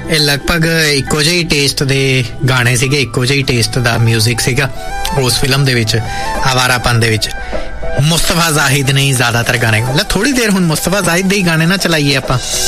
ਇਹ ਲਗਭਗ ਇੱਕੋ ਜਿਹੇ ਟੇਸਟ ਦੇ ਗਾਣੇ ਸੀਗੇ, ਇੱਕੋ ਜਿਹੇ ਟੇਸਟ ਦਾ ਮਿਊਜ਼ਿਕ ਸੀਗਾ ਉਸ ਫਿਲਮ ਦੇ ਵਿੱਚ, ਆਵਾਰਾਪਨ ਦੇ ਵਿੱਚ। ਮੁਸਤਫਾ ਜ਼ਾਹਿਦ ਨੇ ਜ਼ਿਆਦਾਤਰ ਗਾਣੇ, ਥੋੜੀ ਦੇਰ ਹੁਣ ਮੁਸਤਫਾ ਜ਼ਾਹਿਦ ਦੇ ਹੀ ਗਾਣੇ ਨਾ ਚਲਾਈਏ ਆਪਾਂ।